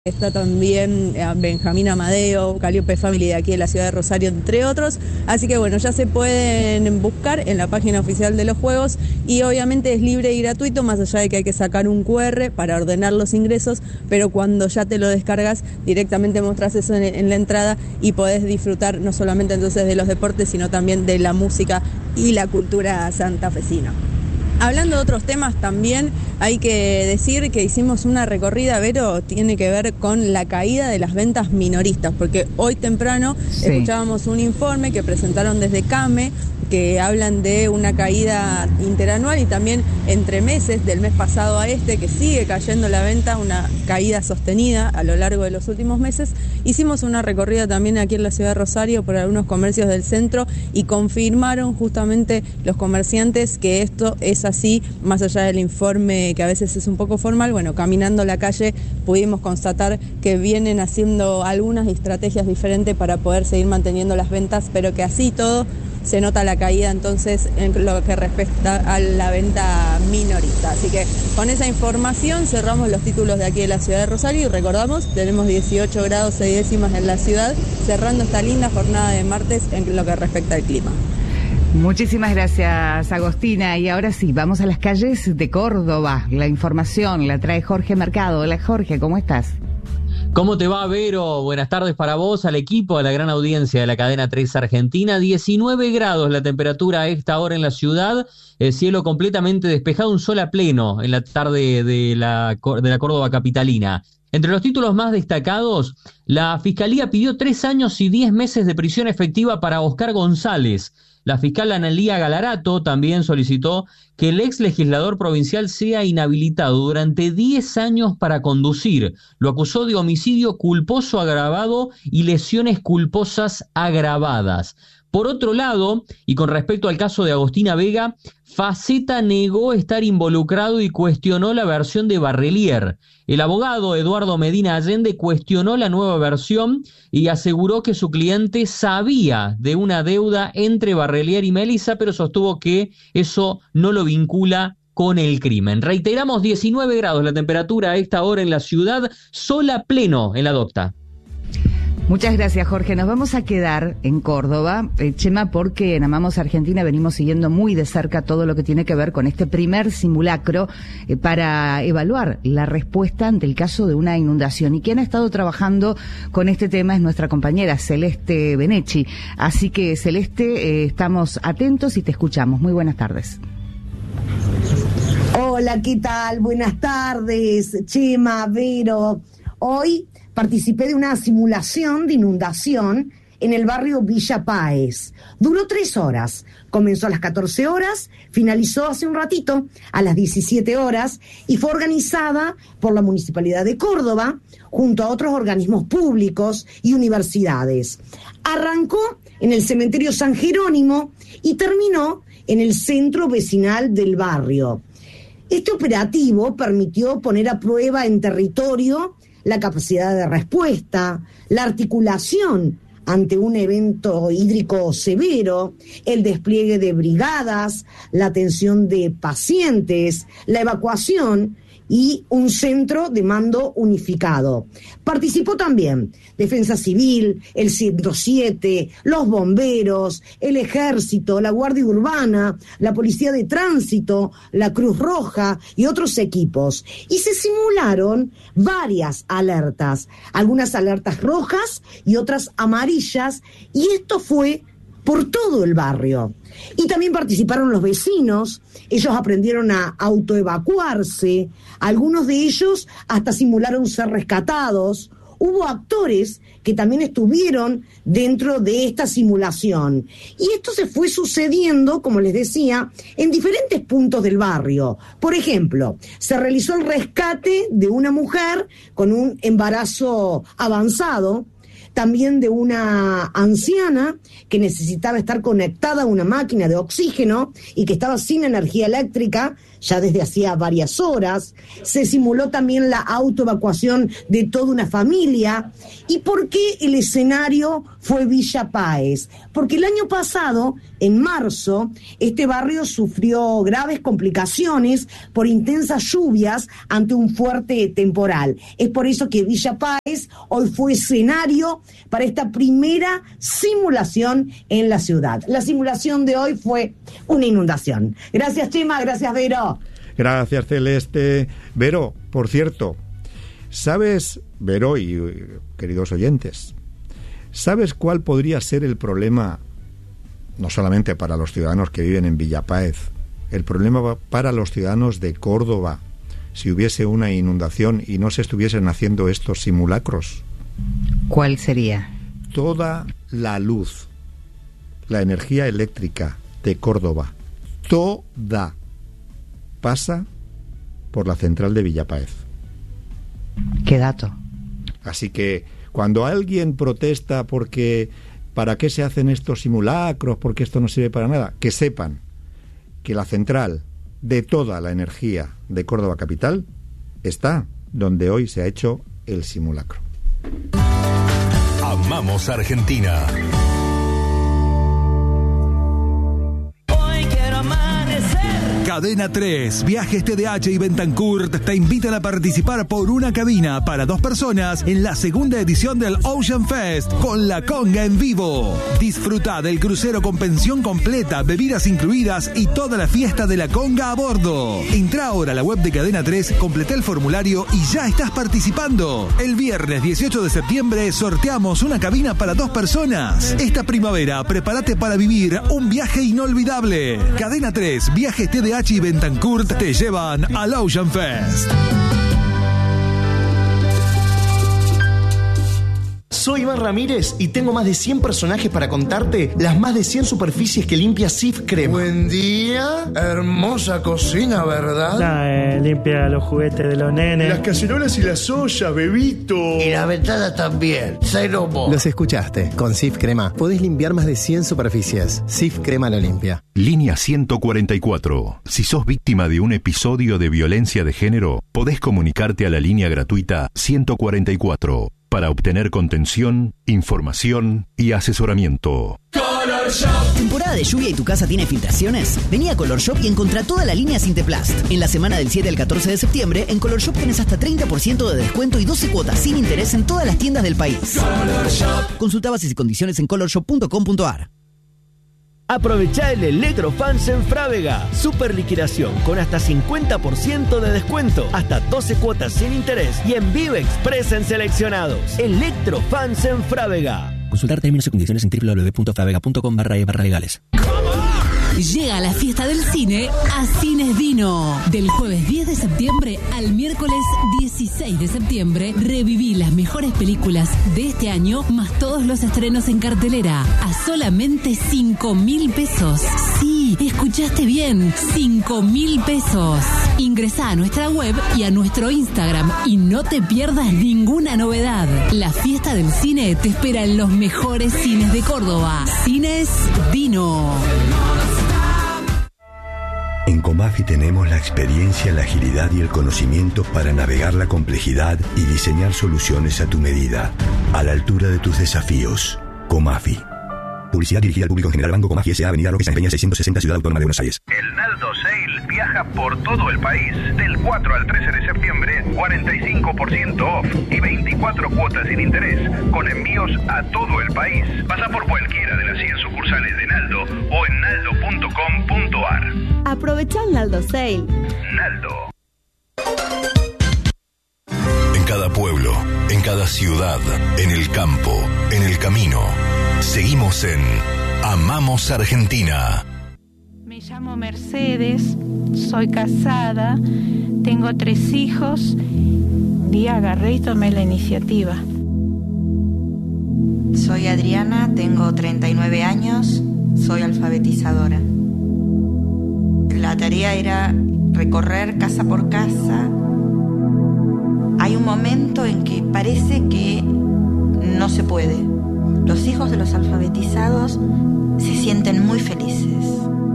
Está también Benjamín Amadeo, Calliope Family de aquí de la ciudad de Rosario, entre otros. Así que bueno, ya se pueden buscar en la página oficial de los juegos y obviamente es libre y gratuito, más allá de que hay que sacar un QR para ordenar los ingresos, pero cuando ya te lo descargas, directamente mostrás eso en la entrada y podés disfrutar no solamente entonces de los deportes, sino también de la música y la cultura santafesina. Hablando de otros temas también, hay que decir que hicimos una recorrida, Vero, tiene que ver con la caída de las ventas minoristas, porque hoy temprano escuchábamos un informe que presentaron desde CAME, que hablan de una caída interanual y también entre meses, del mes pasado a este, que sigue cayendo la venta, una caída sostenida a lo largo de los últimos meses. Hicimos una recorrida también aquí en la ciudad de Rosario por algunos comercios del centro y confirmaron justamente los comerciantes que esto es así, más allá del informe que a veces es un poco formal. Bueno, caminando la calle pudimos constatar que vienen haciendo algunas estrategias diferentes para poder seguir manteniendo las ventas, pero que así todo se nota la caída entonces en lo que respecta a la venta minorista. Así que con esa información cerramos los títulos de aquí de la ciudad de Rosario y recordamos, tenemos 18 grados 6 décimas en la ciudad, cerrando esta linda jornada de martes en lo que respecta al clima. Muchísimas gracias, Agostina. Y ahora sí, vamos a las calles de Córdoba. La información la trae Jorge Mercado. Hola, Jorge, ¿cómo estás? ¿Cómo te va, Vero? Buenas tardes para vos, al equipo, a la gran audiencia de la cadena 3 Argentina. 19 grados la temperatura a esta hora en la ciudad, el cielo completamente despejado, un sol a pleno en la tarde de la Córdoba capitalina. Entre los títulos más destacados, la Fiscalía pidió 3 años y 10 meses de prisión efectiva para Oscar González. La fiscal Analía Galarato también solicitó que el ex legislador provincial sea inhabilitado durante 10 años para conducir. Lo acusó de homicidio culposo agravado y lesiones culposas agravadas. Por otro lado, y con respecto al caso de Agostina Vega, Faceta negó estar involucrado y cuestionó la versión de Barrelier. El abogado Eduardo Medina Allende cuestionó la nueva versión y aseguró que su cliente sabía de una deuda entre Barrelier y Melissa, pero sostuvo que eso no lo vincula con el crimen. Reiteramos, 19 grados la temperatura a esta hora en la ciudad, sol a pleno en la Docta. Muchas gracias, Jorge. Nos vamos a quedar en Córdoba, Chema, porque en Amamos Argentina venimos siguiendo muy de cerca todo lo que tiene que ver con este primer simulacro para evaluar la respuesta ante el caso de una inundación. Y quien ha estado trabajando con este tema es nuestra compañera Celeste Benecci. Así que, Celeste, estamos atentos y te escuchamos. Muy buenas tardes. Hola, ¿qué tal? Buenas tardes, Chema, Vero. Hoy participé de una simulación de inundación en el barrio Villa Páez. Duró 3 horas. Comenzó a las 14 horas, finalizó hace un ratito, a las 17 horas, y fue organizada por la Municipalidad de Córdoba, junto a otros organismos públicos y universidades. Arrancó en el cementerio San Jerónimo y terminó en el centro vecinal del barrio. Este operativo permitió poner a prueba en territorio la capacidad de respuesta, la articulación ante un evento hídrico severo, el despliegue de brigadas, la atención de pacientes, la evacuación y un centro de mando unificado. Participó también Defensa Civil, el 107, los bomberos, el Ejército, la Guardia Urbana, la Policía de Tránsito, la Cruz Roja y otros equipos. Y se simularon varias alertas, algunas alertas rojas y otras amarillas, y esto fue por todo el barrio. Y también participaron los vecinos, ellos aprendieron a autoevacuarse, algunos de ellos hasta simularon ser rescatados. Hubo actores que también estuvieron dentro de esta simulación. Y esto se fue sucediendo, como les decía, en diferentes puntos del barrio. Por ejemplo, se realizó el rescate de una mujer con un embarazo avanzado, también de una anciana que necesitaba estar conectada a una máquina de oxígeno y que estaba sin energía eléctrica, ya desde hacía varias horas. Se simuló también la autoevacuación de toda una familia. ¿Y por qué el escenario fue Villa Páez? Porque el año pasado, en marzo, este barrio sufrió graves complicaciones por intensas lluvias ante un fuerte temporal. Es por eso que Villa Páez hoy fue escenario para esta primera simulación en la ciudad. La simulación de hoy fue una inundación. Gracias, Chema, gracias, Vero. Gracias, Celeste. Vero, por cierto, ¿sabes, Vero y queridos oyentes, ¿sabes cuál podría ser el problema, no solamente para los ciudadanos que viven en Villa Páez, el problema para los ciudadanos de Córdoba, si hubiese una inundación y no se estuviesen haciendo estos simulacros? ¿Cuál sería? Toda la luz, la energía eléctrica de Córdoba, toda, pasa por la central de Villa Páez. ¿Qué dato? Así que cuando alguien protesta porque ¿para qué se hacen estos simulacros? Porque esto no sirve para nada. Que sepan que la central de toda la energía de Córdoba capital está donde hoy se ha hecho el simulacro. Amamos Argentina. Cadena 3, Viajes TDH y Bentancourt te invitan a participar por una cabina para 2 personas en la segunda edición del Ocean Fest con la conga en vivo. Disfruta del crucero con pensión completa, bebidas incluidas y toda la fiesta de la conga a bordo. Entra ahora a la web de Cadena 3, completa el formulario y ya estás participando. El viernes 18 de septiembre sorteamos una cabina para 2 personas. Esta primavera prepárate para vivir un viaje inolvidable. Cadena 3, Viajes TDH y Bentancourt te llevan al Ocean Fest. Soy Iván Ramírez y tengo más de 100 personajes para contarte las más de 100 superficies que limpia Cif Crema. Buen día, hermosa cocina, ¿verdad? Limpia los juguetes de los nenes. Las cacerolas y las ollas, bebito. Y la ventana también, cero mo. Los escuchaste, con Cif Crema podés limpiar más de 100 superficies. Cif Crema lo limpia. Línea 144. Si sos víctima de un episodio de violencia de género, podés comunicarte a la línea gratuita 144 para obtener contención, información y asesoramiento. Color Shop. ¿Temporada de lluvia y tu casa tiene filtraciones? Vení a Color Shop y encontrá toda la línea Sinteplast. En la semana del 7 al 14 de septiembre, en Color Shop tenés hasta 30% de descuento y 12 cuotas sin interés en todas las tiendas del país. Color Shop. Consulta bases y condiciones en colorshop.com.ar. Aprovechá el Electrofans en Frávega. Super liquidación con hasta 50% de descuento, hasta 12 cuotas sin interés y en Vive Express en seleccionados. Electrofans en Frávega. Consultar términos y condiciones en www.favega.com/legales. Llega la fiesta del cine a Cines Dino. Del jueves 10 de septiembre al miércoles 16 de septiembre, reviví las mejores películas de este año, más todos los estrenos en cartelera, a solamente 5.000 pesos. Sí, escuchaste bien, 5.000 pesos. Ingresá a nuestra web y a nuestro Instagram y no te pierdas ninguna novedad. La fiesta del cine te espera en los mejores cines de Córdoba. Cines Dino. En Comafi tenemos la experiencia, la agilidad y el conocimiento para navegar la complejidad y diseñar soluciones a tu medida, a la altura de tus desafíos. Comafi. Publicidad dirigida al público en general. Banco Comafi S.A. Avenida Roque San Peña 660, Ciudad Autónoma de Buenos Aires. El Naldo Sale viaja por todo el país. Del 4 al 13 de septiembre, 45% off y 24 cuotas sin interés, con envíos a todo el país. Pasa por cualquiera de las 100 sucursales de Naldo o en naldo.com.ar. Aprovecha el Naldo Sale. Naldo. En cada pueblo, en cada ciudad, en el campo, en el camino. Seguimos en Amamos Argentina. Me llamo Mercedes, soy casada, tengo 3 hijos y agarré y tomé la iniciativa. Soy Adriana, tengo 39 años, soy alfabetizadora. La tarea era recorrer casa por casa. Hay un momento en que parece que no se puede. Los hijos de los alfabetizados se sienten muy felices.